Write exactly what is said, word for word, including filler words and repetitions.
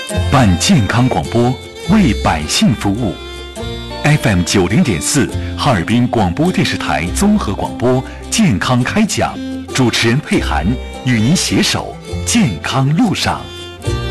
办健康广播，为百姓服务。F M 九零点四，哈尔滨广播电视台综合广播健康开讲，主持人佩涵与您携手健康路上。